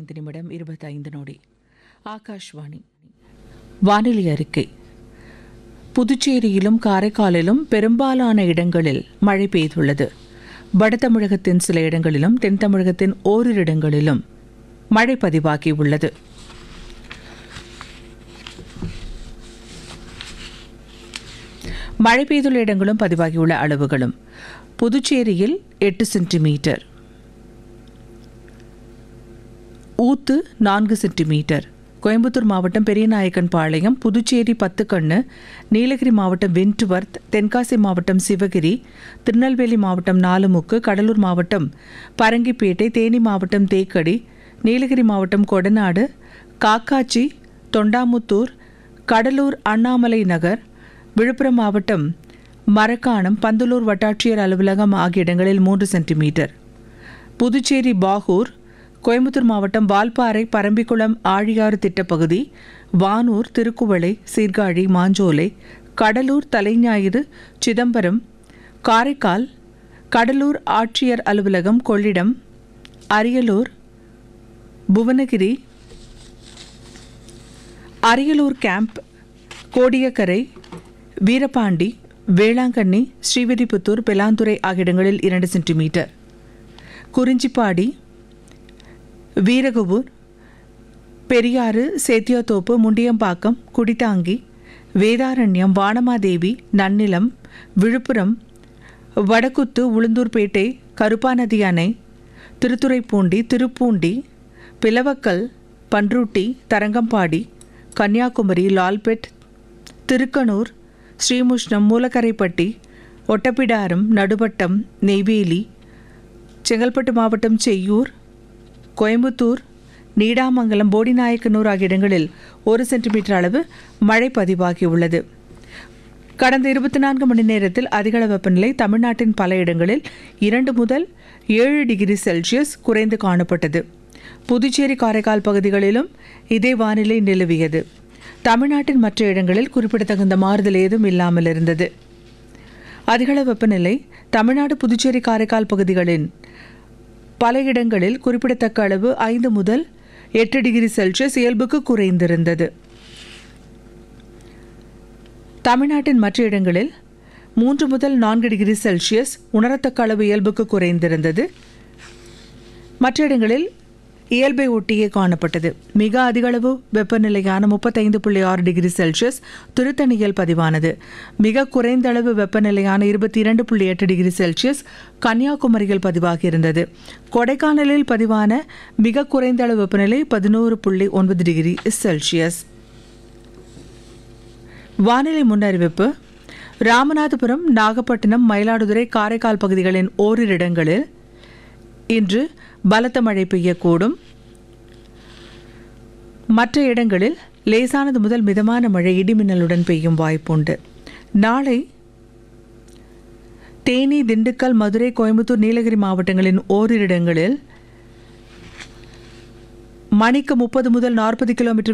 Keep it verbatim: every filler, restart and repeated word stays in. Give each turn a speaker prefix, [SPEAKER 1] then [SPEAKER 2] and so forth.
[SPEAKER 1] ஐந்து நிமிடம் இருபத்தைந்து நொடி. ஆகாஷ்வாணி வானிலை அறிக்கை. புதுச்சேரியிலும் காரைக்காலிலும் பெரும்பாலான இடங்களில் மழை பெய்துள்ளது. வட தமிழகத்தின் சில இடங்களிலும் தென் தமிழகத்தின் ஓரிரு இடங்களிலும் மழை பதிவாகியுள்ளது. மழை பெய்துள்ள இடங்களும் பதிவாகியுள்ள அளவுகளும்: புதுச்சேரியில் எட்டு சென்டிமீட்டர், ஊத்து நான்கு சென்டிமீட்டர், கோயம்புத்தூர் மாவட்டம் பெரியநாயக்கன் பாளையம், புதுச்சேரி பத்துக்கண்ணு, நீலகிரி மாவட்டம் வென்ட்வர்த், தென்காசி மாவட்டம் சிவகிரி, திருநெல்வேலி மாவட்டம் நாலுமுக்கு, கடலூர் மாவட்டம் பரங்கிப்பேட்டை, தேனி மாவட்டம் தேக்கடி, நீலகிரி மாவட்டம் கொடநாடு, காக்காச்சி, தொண்டாமுத்தூர், கடலூர் அண்ணாமலை நகர், விழுப்புரம் மாவட்டம் மரக்காணம், பந்தலூர் வட்டாட்சியர் அலுவலகம் ஆகிய இடங்களில் மூன்று சென்டிமீட்டர், புதுச்சேரி பாகூர், கோயம்புத்தூர் மாவட்டம் வால்பாறை, பரம்பிக்குளம் ஆழியாறு திட்டப்பகுதி, வானூர், திருக்குவளை, சீர்காழி, மாஞ்சோலை, கடலூர் தலைஞாயிறு, சிதம்பரம், காரைக்கால், கடலூர் ஆட்சியர் அலுவலகம், கொள்ளிடம், அரியலூர், புவனகிரி, அரியலூர் கேம்ப், கோடியக்கரை, வீரபாண்டி, வேளாங்கண்ணி, ஸ்ரீவில்லிபுத்தூர், பெலாந்துறை ஆகிய இடங்களில் இரண்டு சென்டிமீட்டர், குறிஞ்சிப்பாடி, வீரகுபூர், பெரியாறு, சேத்தியாத்தோப்பு, முண்டியம்பாக்கம், குடித்தாங்கி, வேதாரண்யம், வானமாதேவி, நன்னிலம், விழுப்புரம், வடக்குத்து, உளுந்தூர்பேட்டை, கருப்பாநதி அணை, திருத்துறைப்பூண்டி, திருப்பூண்டி, பிளவக்கல், பன்ருட்டி, தரங்கம்பாடி, கன்னியாகுமரி, லால்பெட், திருக்கனூர், ஸ்ரீமுஷ்ணம், மூலக்கரைப்பட்டி, ஒட்டப்பிடாரம், நடுவட்டம், நெய்வேலி, செங்கல்பட்டு மாவட்டம் செய்யூர், கோயம்புத்தூர், நீடாமங்கலம், போடிநாயக்கனூர் ஆகிய இடங்களில் ஒரு சென்டிமீட்டர் அளவு மழை பதிவாகியுள்ளது. கடந்த இருபத்தி நான்கு மணி நேரத்தில் அதிகள வெப்பநிலை தமிழ்நாட்டின் பல இடங்களில் இரண்டு முதல் ஏழு டிகிரி செல்சியஸ் குறைந்து காணப்பட்டது. புதுச்சேரி, காரைக்கால் பகுதிகளிலும் இதே வானிலை நிலவியது. தமிழ்நாட்டின் மற்ற இடங்களில் குறிப்பிடத்தகுந்த மாறுதல் ஏதும் இல்லாமல் இருந்தது. அதிகள வெப்பநிலை தமிழ்நாடு, புதுச்சேரி, காரைக்கால் பகுதிகளின் பல இடங்களில் குறிப்பிடத்தக்க அளவு ஐந்து முதல் எட்டு டிகிரி செல்சியஸ் இயல்புக்கு குறைந்திருந்தது. தமிழ்நாட்டின் மற்ற இடங்களில் மூன்று முதல் நான்கு டிகிரி செல்சியஸ் உணரத்தக்க அளவு இயல்புக்கு குறைந்திருந்தது. மற்ற இடங்களில் இயல்பை ஒட்டியே காணப்பட்டது. மிக அதிகளவு வெப்பநிலையான முப்பத்தைந்து புள்ளி ஆறு டிகிரி செல்சியஸ் திருத்தணியில் பதிவானது. மிக குறைந்த அளவு வெப்பநிலையான இருபத்தி இரண்டு புள்ளி எட்டு டிகிரி செல்சியஸ் கன்னியாகுமரியில் பதிவாகியிருந்தது. கொடைக்கானலில் பதிவான மிக குறைந்த அளவு வெப்பநிலை பதினோரு புள்ளி ஒன்பது டிகிரி செல்சியஸ். வானிலை முன்னறிவிப்பு. ராமநாதபுரம், நாகப்பட்டினம், மயிலாடுதுறை, காரைக்கால் பகுதிகளின் ஓரிரு இடங்களில் இன்று பலத்த மழை பெய்யக்கூடும். மற்ற இடங்களில் லேசானது முதல் மிதமான மழை இடிமின்னலுடன் பெய்யும் வாய்ப்புண்டு. நாளை தேனி, திண்டுக்கல், மதுரை, கோயம்புத்தூர், நீலகிரி மாவட்டங்களின் ஓரிரு இடங்களில் மணிக்கு முப்பது முதல் நாற்பது கிலோமீட்டர்